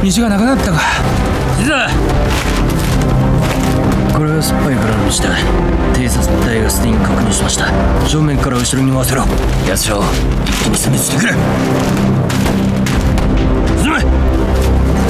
道がなくなったか。 いざ。これはスパイからの道だ。偵察部隊がすでに確認しました。正面から後ろに回せろ。奴らを一気に攻めつけてくれ。